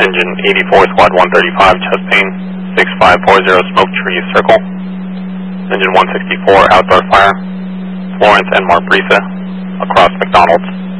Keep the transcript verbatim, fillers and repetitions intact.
Engine eighty-four, Squad one thirty-five, chest pain, six five four zero, Smoke Tree Circle. Engine one sixty-four, outdoor fire, Florence and Marbrisa, across McDonald's.